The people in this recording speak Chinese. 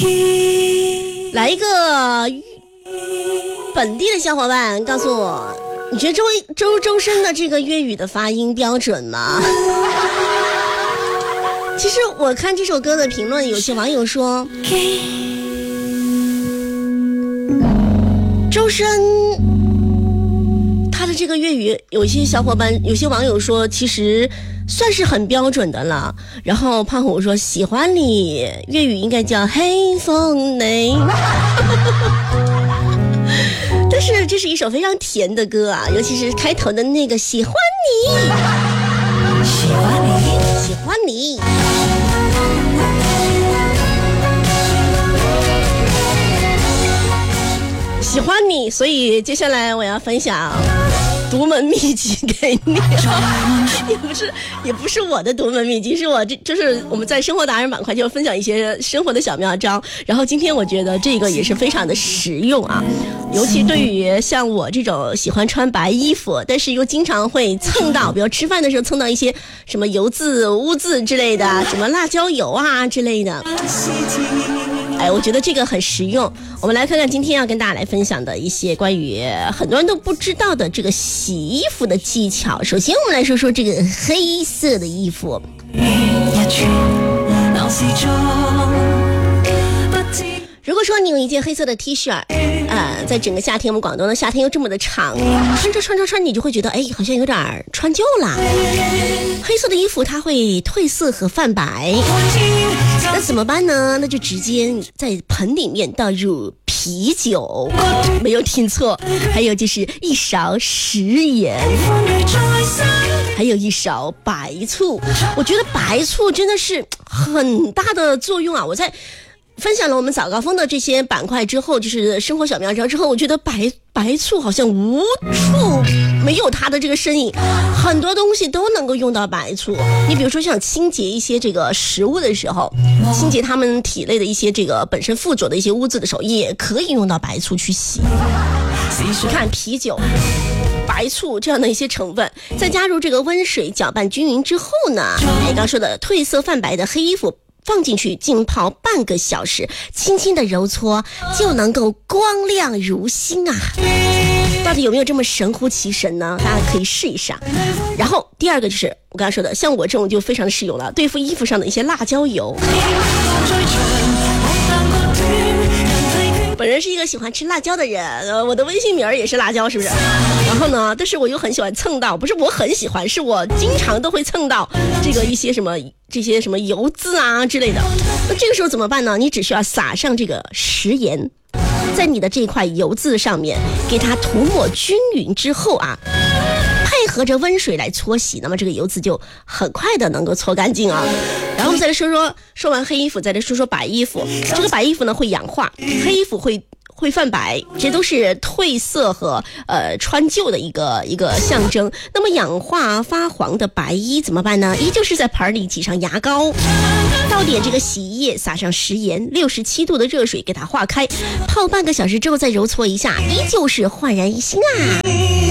来一个本地的小伙伴告诉我，你觉得周深的这个粤语的发音标准吗？其实我看这首歌的评论，有些网友说周深他的这个粤语，有些网友说其实算是很标准的了。然后胖虎说喜欢你粤语应该叫黑风雷。但是这是一首非常甜的歌啊，尤其是开头的那个喜欢你，喜欢你，喜欢你。喜欢你，所以接下来我要分享独门秘籍给你。也不是我的独门秘籍，是我就是我们在生活达人板块就分享一些生活的小妙招。然后今天我觉得这个也是非常的实用啊，尤其对于像我这种喜欢穿白衣服，但是又经常会蹭到，比如吃饭的时候蹭到一些什么油渍、污渍之类的，什么辣椒油啊之类的。我觉得这个很实用。我们来看看今天要跟大家来分享的一些关于很多人都不知道的这个洗衣服的技巧。首先我们来说说这个黑色的衣服。如果说你有一件黑色的 T 恤，在整个夏天，我们广东的夏天又这么的长，穿你就会觉得好像有点穿旧了。黑色的衣服它会褪色和泛白，那怎么办呢？那就直接在盆里面倒入啤酒，没有听错，还有就是一勺食盐，还有一勺白醋。我觉得白醋真的是很大的作用啊！我在分享了我们早高峰的这些板块之后，就是生活小妙招之后，我觉得白醋好像无处没有它的这个身影，很多东西都能够用到白醋。你比如说像清洁一些这个食物的时候，清洁他们体内的一些这个本身附着的一些污渍的时候，也可以用到白醋去洗。你看啤酒、白醋这样的一些成分，再加入这个温水搅拌均匀之后呢，刚说的褪色泛白的黑衣服放进去浸泡半个小时，轻轻的揉搓就能够光亮如新啊！到底有没有这么神乎其神呢？大家可以试一试。然后第二个就是我刚才说的，像我这种就非常的适用了，对付衣服上的一些辣椒油。本人是一个喜欢吃辣椒的人，我的微信名也是辣椒，是不是？然后呢，但是我又很喜欢蹭到，不是我很喜欢，是我经常都会蹭到这个一些什么这些什么油渍啊之类的。那这个时候怎么办呢？你只需要撒上这个食盐，在你的这块油渍上面给它涂抹均匀之后啊，配合着温水来搓洗，那么这个油渍就很快的能够搓干净啊。然后我们再来说完黑衣服，再来说说白衣服。这个白衣服呢会氧化，黑衣服会泛白，这都是褪色和穿旧的一个象征。那么氧化发黄的白衣怎么办呢？依旧是在盆里挤上牙膏，倒点这个洗衣液，撒上食盐，67度的热水给它化开，泡半个小时之后再揉搓一下，依旧是焕然一新啊。